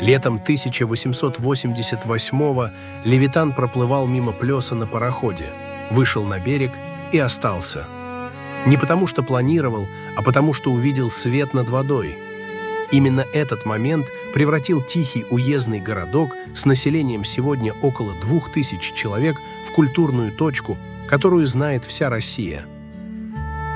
Летом 1888-го Левитан проплывал мимо Плеса на пароходе, вышел на берег и остался. Не потому что планировал, а потому что увидел свет над водой. Именно этот момент превратил тихий уездный городок с населением сегодня около 2000 человек в культурную точку, которую знает вся Россия.